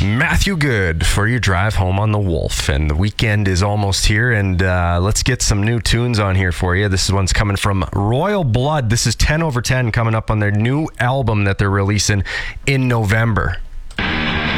Matthew Good for your drive home on the Wolf. And the weekend is almost here, and let's get some new tunes on here for you. This one's coming from Royal Blood. This is 10 over 10 coming up on their new album that they're releasing in November.